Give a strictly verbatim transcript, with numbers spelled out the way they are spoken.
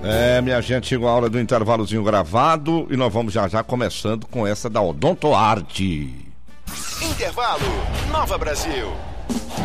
É, minha gente, chegou a hora do intervalozinho gravado e nós vamos já já começando com essa da Odontoarte. Intervalo, Nova Brasil.